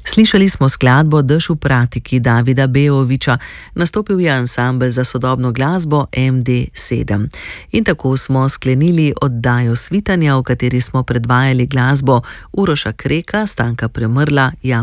Slišali smo skladbo Dež v pratiki Davida Beovića, nastopil je ansambel za sodobno glasbo MD7. In tako smo sklenili oddajo Svitanja, v kateri smo predvajali glasbo Uroša Kreka, Stanka Premrla,